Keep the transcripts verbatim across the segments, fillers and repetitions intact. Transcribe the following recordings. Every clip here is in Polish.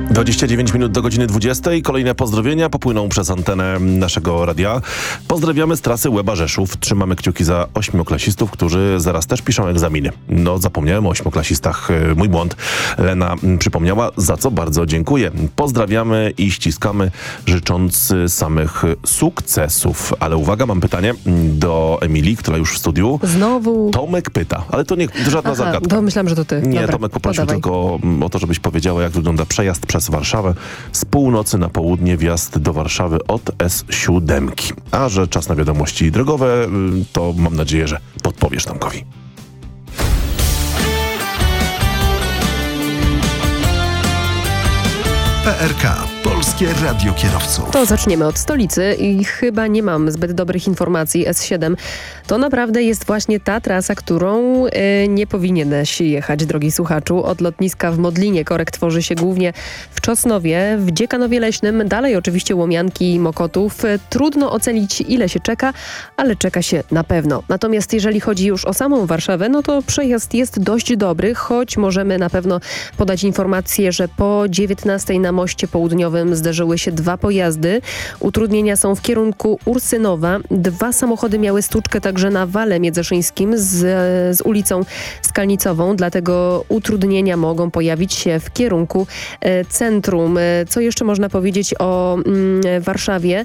dwadzieścia dziewięć minut do godziny dwudziestej. Kolejne pozdrowienia popłyną przez antenę naszego radia. Pozdrawiamy z trasy Łeba Rzeszów. Trzymamy kciuki za ośmioklasistów, którzy zaraz też piszą egzaminy. No, zapomniałem o ośmioklasistach. Mój błąd. Lena przypomniała, za co bardzo dziękuję. Pozdrawiamy i ściskamy, życząc samych sukcesów. Ale uwaga, mam pytanie do Emilii, która już w studiu. Znowu. Tomek pyta, ale to nie to żadna Aha, zagadka. to myślałam, że to ty. Nie, Dobra, Tomek poprosił podawaj. tylko o, o to, żebyś powiedziała, jak wygląda przejazd przez Warszawę z północy na południe, wjazd do Warszawy od S siedem. A że czas na wiadomości drogowe, to mam nadzieję, że podpowiesz Tomkowi. P R K. Polskie Radio Kierowców. To zaczniemy od stolicy i chyba nie mam zbyt dobrych informacji. S siedem to naprawdę jest właśnie ta trasa, którą y, nie powinieneś jechać, drogi słuchaczu. Od lotniska w Modlinie korek tworzy się głównie w Czosnowie, w Dziekanowie Leśnym, dalej oczywiście Łomianki i Mokotów. Trudno ocenić, ile się czeka, ale czeka się na pewno. Natomiast jeżeli chodzi już o samą Warszawę, no to przejazd jest dość dobry, choć możemy na pewno podać informację, że po dziewiętnastej na moście południowym zdarzyły się dwa pojazdy. Utrudnienia są w kierunku Ursynowa. Dwa samochody miały stłuczkę także na wale międzyszyńskim z, z ulicą Skalnicową, dlatego utrudnienia mogą pojawić się w kierunku e, centrum. E, co jeszcze można powiedzieć o mm, Warszawie?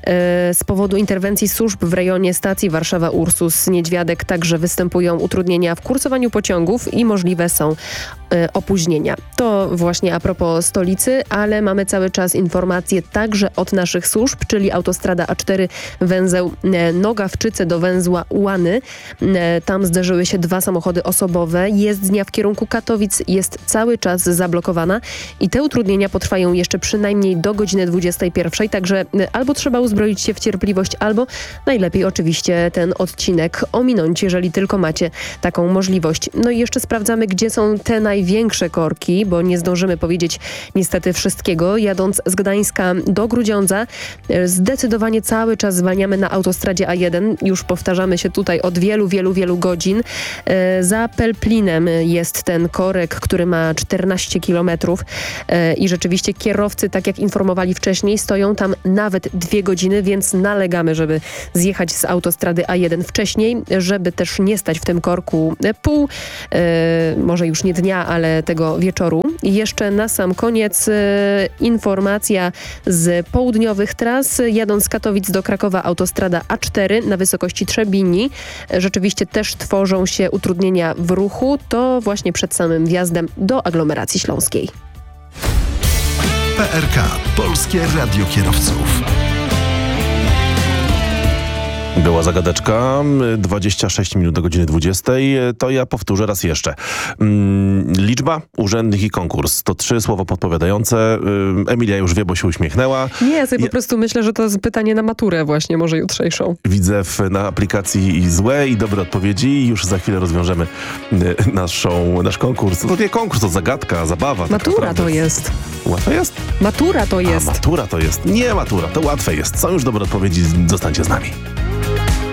E, z powodu interwencji służb w rejonie stacji Warszawa-Ursus Niedźwiadek także występują utrudnienia w kursowaniu pociągów i możliwe są e, opóźnienia. To właśnie a propos stolicy, ale mamy cały czas informacje także od naszych służb, czyli autostrada A cztery, węzeł Nogawczyce do węzła Łany. Tam zdarzyły się dwa samochody osobowe. Jezdnia w kierunku Katowic jest cały czas zablokowana i te utrudnienia potrwają jeszcze przynajmniej do godziny dwudziestej pierwszej, także albo trzeba uzbroić się w cierpliwość, albo najlepiej oczywiście ten odcinek ominąć, jeżeli tylko macie taką możliwość. No i jeszcze sprawdzamy, gdzie są te największe korki, bo nie zdążymy powiedzieć niestety wszystkiego. Jadąc z Gdańska do Grudziądza, zdecydowanie cały czas zwalniamy na autostradzie A jeden. Już powtarzamy się tutaj od wielu, wielu, wielu godzin. Za Pelplinem jest ten korek, który ma czternaście kilometrów i rzeczywiście kierowcy, tak jak informowali wcześniej, stoją tam nawet dwie godziny, więc nalegamy, żeby zjechać z autostrady A jeden wcześniej, żeby też nie stać w tym korku pół, może już nie dnia, ale tego wieczoru. I jeszcze na sam koniec informacja z południowych tras. Jadąc z Katowic do Krakowa autostrada A cztery na wysokości Trzebini. Rzeczywiście też tworzą się utrudnienia w ruchu. To właśnie przed samym wjazdem do aglomeracji śląskiej. P R K. Polskie Radio Kierowców. Była zagadeczka, dwadzieścia sześć minut do godziny dwudziestej. To ja powtórzę raz jeszcze. Liczba, urzędnik i konkurs. To trzy słowa podpowiadające. Emilia już wie, bo się uśmiechnęła. Nie, ja sobie ja... po prostu myślę, że to jest pytanie na maturę właśnie, może jutrzejszą. Widzę w, na aplikacji i złe, i dobre odpowiedzi i już za chwilę rozwiążemy naszą, nasz konkurs. To nie konkurs, to zagadka, zabawa. Matura tak to jest. Łatwe jest? Matura to jest. A, matura to jest. Nie matura, to łatwe jest. Są już dobre odpowiedzi, zostańcie z nami.